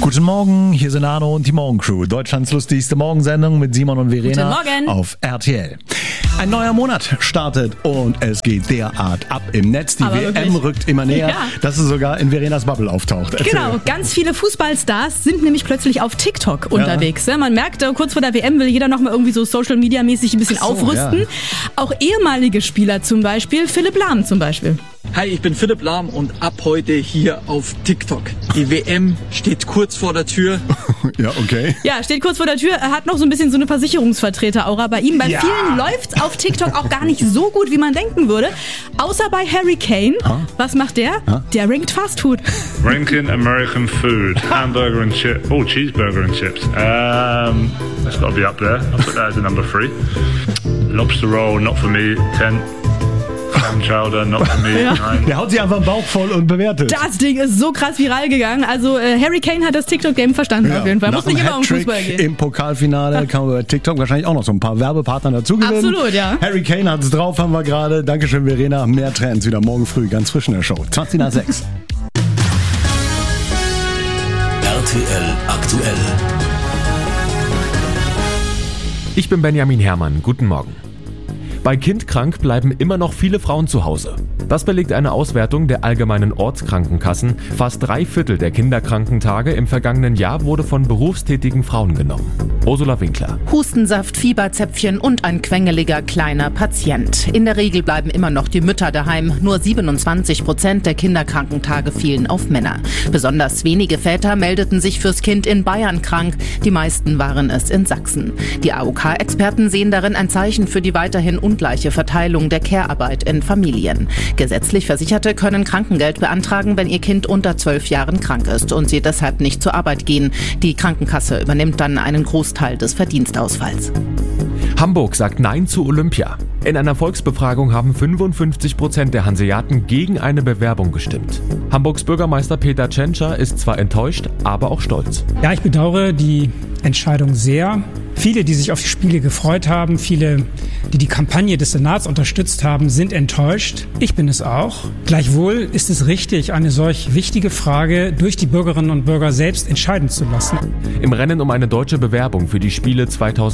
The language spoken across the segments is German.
Guten Morgen, hier sind Arno und die Morgencrew. Deutschlands lustigste Morgensendung mit Simon und Verena auf RTL. Ein neuer Monat startet und es geht derart ab im Netz. Die Aber WM wirklich rückt immer näher, dass es sogar in Verenas Bubble auftaucht. Erzähl. Genau, ganz viele Fußballstars sind nämlich plötzlich auf TikTok unterwegs. Ja. Man merkt, kurz vor der WM will jeder nochmal irgendwie so Social-Media-mäßig ein bisschen aufrüsten. Ja. Auch ehemalige Spieler zum Beispiel, Philipp Lahm zum Beispiel. Hi, ich bin Philipp Lahm und ab heute hier auf TikTok. Die WM steht kurz vor der Tür. Ja, okay. Ja, steht kurz vor der Tür. Er hat noch so ein bisschen so eine Versicherungsvertreter-Aura bei ihm. Bei vielen läuft's auf TikTok auch gar nicht so gut, wie man denken würde. Außer bei Harry Kane. Was macht der? Der rankt Fastfood. Ranking American food. Hamburger and chips. Oh, cheeseburger and chips. That's got to be up there. I'll put that as a number 3. Lobster roll, not for me. 10. Chowder, not for me. Der haut sich einfach den Bauch voll und bewertet. Das Ding ist so krass viral gegangen. Also Harry Kane hat das TikTok-Game verstanden auf jeden Fall. Muss nicht immer um Fußball gehen. Im Pokalfinale kann man bei TikTok wahrscheinlich auch noch so ein paar Werbepartner dazu gewinnen. Absolut, ja. Harry Kane hat's drauf, haben wir gerade. Dankeschön, Verena. Mehr Trends wieder morgen früh, ganz frisch in der Show. 20 nach 6. RTL aktuell. Ich bin Benjamin Herrmann. Guten Morgen. Bei Kindkrank bleiben immer noch viele Frauen zu Hause. Das belegt eine Auswertung der allgemeinen Ortskrankenkassen. Fast 3/4 der Kinderkrankentage im vergangenen Jahr wurde von berufstätigen Frauen genommen. Ursula Winkler. Hustensaft, Fieberzäpfchen und ein quengeliger kleiner Patient. In der Regel bleiben immer noch die Mütter daheim. Nur 27% der Kinderkrankentage fielen auf Männer. Besonders wenige Väter meldeten sich fürs Kind in Bayern krank. Die meisten waren es in Sachsen. Die AOK-Experten sehen darin ein Zeichen für die weiterhin ungleiche Verteilung der Care-Arbeit in Familien. Gesetzlich Versicherte können Krankengeld beantragen, wenn ihr Kind unter 12 Jahren krank ist und sie deshalb nicht zur Arbeit gehen. Die Krankenkasse übernimmt dann einen Großteil des Verdienstausfalls. Hamburg sagt Nein zu Olympia. In einer Volksbefragung haben 55% der Hanseaten gegen eine Bewerbung gestimmt. Hamburgs Bürgermeister Peter Tschentscher ist zwar enttäuscht, aber auch stolz. Ja, ich bedauere die Entscheidung sehr. Viele, die sich auf die Spiele gefreut haben, viele, die die Kampagne des Senats unterstützt haben, sind enttäuscht. Ich bin es auch. Gleichwohl ist es richtig, eine solch wichtige Frage durch die Bürgerinnen und Bürger selbst entscheiden zu lassen. Im Rennen um eine deutsche Bewerbung für die Spiele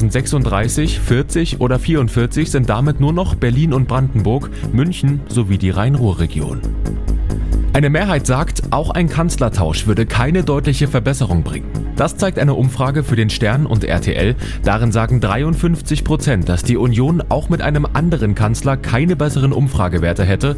2036, 40 oder 44 sind damit nur noch Berlin und Brandenburg, München sowie die Rhein-Ruhr-Region. Eine Mehrheit sagt, auch ein Kanzlertausch würde keine deutliche Verbesserung bringen. Das zeigt eine Umfrage für den Stern und RTL. Darin sagen 53%, dass die Union auch mit einem anderen Kanzler keine besseren Umfragewerte hätte.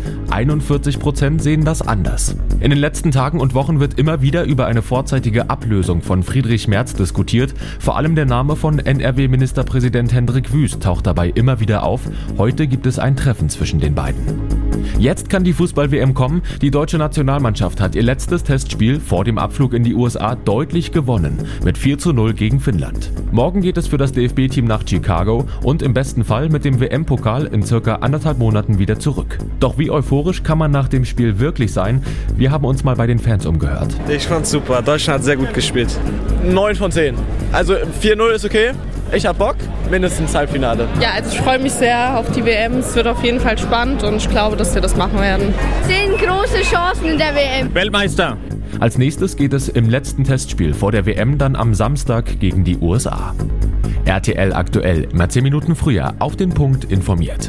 41% sehen das anders. In den letzten Tagen und Wochen wird immer wieder über eine vorzeitige Ablösung von Friedrich Merz diskutiert. Vor allem der Name von NRW-Ministerpräsident Hendrik Wüst taucht dabei immer wieder auf. Heute gibt es ein Treffen zwischen den beiden. Jetzt kann die Fußball-WM kommen. Die deutsche Nationalmannschaft hat ihr letztes Testspiel vor dem Abflug in die USA deutlich gewonnen. Mit 4:0 gegen Finnland. Morgen geht es für das DFB-Team nach Chicago und im besten Fall mit dem WM-Pokal in circa 1,5 Monaten wieder zurück. Doch wie euphorisch kann man nach dem Spiel wirklich sein? Wir haben uns mal bei den Fans umgehört. Ich fand's super. Deutschland hat sehr gut gespielt. 9 von 10. Also 4:0 ist okay. Ich hab Bock. Mindestens Halbfinale. Ja, also ich freue mich sehr auf die WM. Es wird auf jeden Fall spannend und ich glaube, dass wir das machen werden. 10 große Chancen in der WM. Weltmeister. Als nächstes geht es im letzten Testspiel vor der WM dann am Samstag gegen die USA. RTL aktuell, immer 10 Minuten früher, auf den Punkt informiert.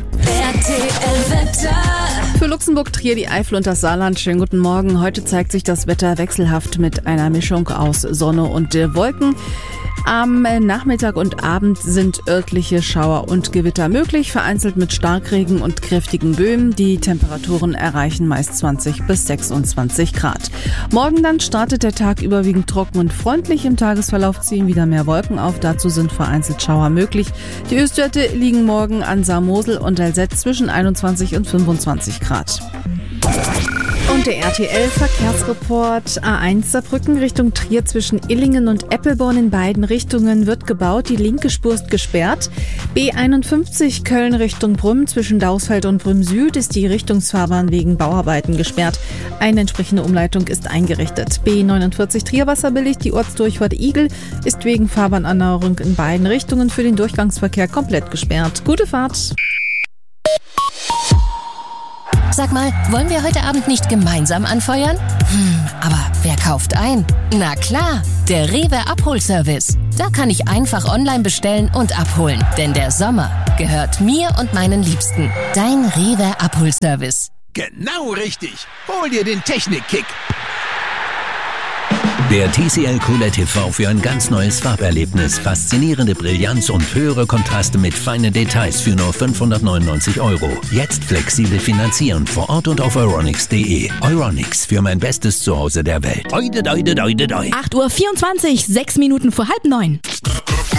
RTL Wetter. Für Luxemburg, Trier, die Eifel und das Saarland. Schönen guten Morgen. Heute zeigt sich das Wetter wechselhaft mit einer Mischung aus Sonne und Wolken. Am Nachmittag und Abend sind örtliche Schauer und Gewitter möglich, vereinzelt mit Starkregen und kräftigen Böen. Die Temperaturen erreichen meist 20 bis 26 Grad. Morgen dann startet der Tag überwiegend trocken und freundlich. Im Tagesverlauf ziehen wieder mehr Wolken auf. Dazu sind vereinzelt Schauer möglich. Die Höchstwerte liegen morgen an Saar-Mosel und Alzette zwischen 21 und 25 Grad. Und der RTL-Verkehrsreport. A1 Saarbrücken Richtung Trier zwischen Illingen und Eppelborn in beiden Richtungen wird gebaut. Die linke Spur ist gesperrt. B51 Köln Richtung Brünn zwischen Dausfeld und Brünn Süd ist die Richtungsfahrbahn wegen Bauarbeiten gesperrt. Eine entsprechende Umleitung ist eingerichtet. B49 Trier Wasserbillig, die Ortsdurchfahrt Igel, ist wegen Fahrbahnerneuerung in beiden Richtungen für den Durchgangsverkehr komplett gesperrt. Gute Fahrt! Sag mal, wollen wir heute Abend nicht gemeinsam anfeuern? Aber Wer kauft ein? Na klar, der Rewe Abholservice. Da kann ich einfach online bestellen und abholen. Denn der Sommer gehört mir und meinen Liebsten. Dein Rewe Abholservice. Genau richtig. Hol dir den Technikkick. Der TCL QLED TV für ein ganz neues Farberlebnis. Faszinierende Brillanz und höhere Kontraste mit feinen Details für nur 599 €. Jetzt flexibel finanzieren vor Ort und auf euronics.de. Euronics, für mein bestes Zuhause der Welt. 8:24 Uhr, 6 Minuten vor 8:30.